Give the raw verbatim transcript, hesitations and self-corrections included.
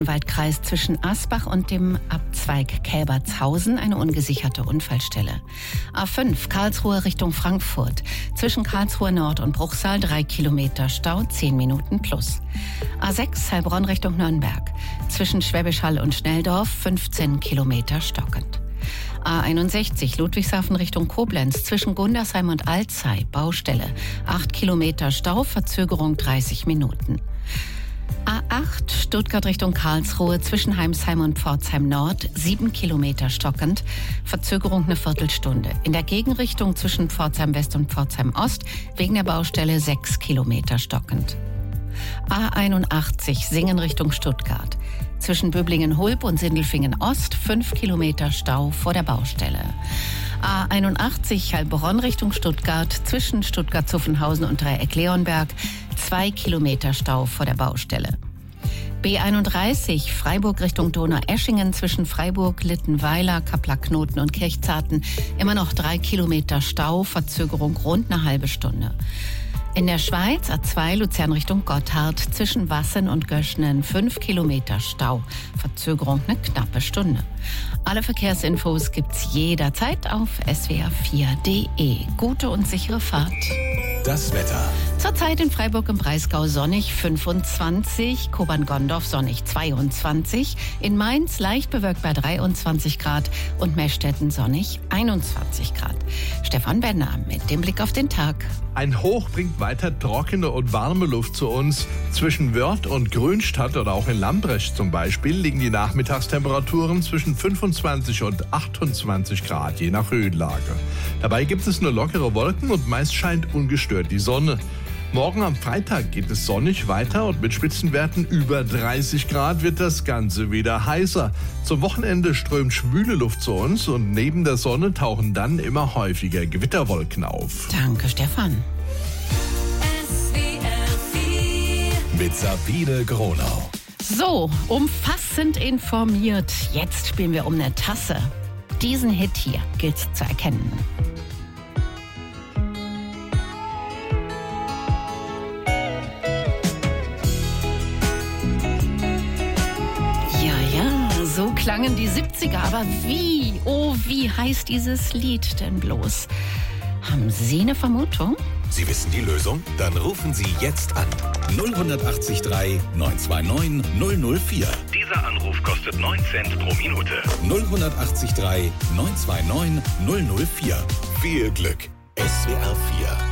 Waldkreis zwischen Asbach und dem Abzweig Kälbertshausen eine ungesicherte Unfallstelle. A fünf Karlsruhe Richtung Frankfurt. Zwischen Karlsruhe Nord und Bruchsal drei Kilometer Stau, zehn Minuten plus. A sechs Heilbronn Richtung Nürnberg. Zwischen Schwäbisch Hall und Schnelldorf fünfzehn Kilometer stockend. A einundsechzig Ludwigshafen Richtung Koblenz. Zwischen Gundersheim und Alzey Baustelle. acht Kilometer Stau, Verzögerung dreißig Minuten. A acht Stuttgart Richtung Karlsruhe zwischen Heimsheim und Pforzheim Nord, sieben Kilometer stockend, Verzögerung eine Viertelstunde. In der Gegenrichtung zwischen Pforzheim West und Pforzheim Ost wegen der Baustelle sechs Kilometer stockend. A einundachtzig Singen Richtung Stuttgart. Zwischen Böblingen-Hulb und Sindelfingen Ost fünf Kilometer Stau vor der Baustelle. A einundachtzig Heilbronn Richtung Stuttgart. Zwischen Stuttgart-Zuffenhausen und Dreieck-Leonberg zwei Kilometer Stau vor der Baustelle. B einunddreißig Freiburg Richtung Donaueschingen. Zwischen Freiburg, Littenweiler, Kaplack-Knoten und Kirchzarten immer noch drei Kilometer Stau, Verzögerung rund eine halbe Stunde. In der Schweiz A zwei Luzern Richtung Gotthard, zwischen Wassen und Göschnen fünf Kilometer Stau, Verzögerung eine knappe Stunde. Alle Verkehrsinfos gibt's jederzeit auf S W R vier punkt de. Gute und sichere Fahrt. Das Wetter. Zurzeit in Freiburg im Breisgau sonnig fünfundzwanzig, Kobern-Gondorf sonnig zweiundzwanzig, in Mainz leicht bewölkt bei dreiundzwanzig Grad und Meschtetten sonnig einundzwanzig Grad. Stefan Benner mit dem Blick auf den Tag. Ein Hoch bringt weiter trockene und warme Luft zu uns. Zwischen Wörth und Grünstadt oder auch in Lambrecht zum Beispiel liegen die Nachmittagstemperaturen zwischen fünfundzwanzig und achtundzwanzig Grad, je nach Höhenlage. Dabei gibt es nur lockere Wolken und meist scheint ungestört die Sonne. Morgen am Freitag geht es sonnig weiter und mit Spitzenwerten über dreißig Grad wird das Ganze wieder heißer. Zum Wochenende strömt schwüle Luft zu uns und neben der Sonne tauchen dann immer häufiger Gewitterwolken auf. Danke, Stefan. S W R vier mit Sabine Gronau. So, umfassend informiert. Jetzt spielen wir um eine Tasse. Diesen Hit hier gilt's zu erkennen. So klangen die siebziger, aber wie, oh, wie heißt dieses Lied denn bloß? Haben Sie eine Vermutung? Sie wissen die Lösung? Dann rufen Sie jetzt an. null acht drei neun zwei neun null null vier. Dieser Anruf kostet neun Cent pro Minute. null acht drei neun zwei neun null null vier. Viel Glück. S W R vier.